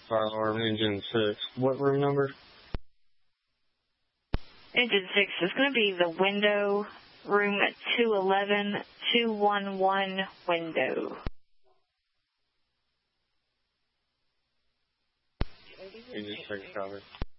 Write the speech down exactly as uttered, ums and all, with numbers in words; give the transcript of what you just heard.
fire alarm, engine six. What room number? Engine six is going to be the window, room two eleven, two one one window. Engine six, copy.